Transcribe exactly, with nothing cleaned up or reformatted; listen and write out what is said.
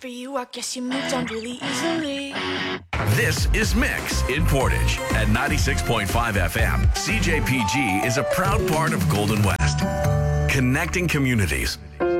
for you, I guess you moved on really easily. This is Mix in Portage at ninety-six point five F M. C J P G is a proud part of Golden West, connecting communities.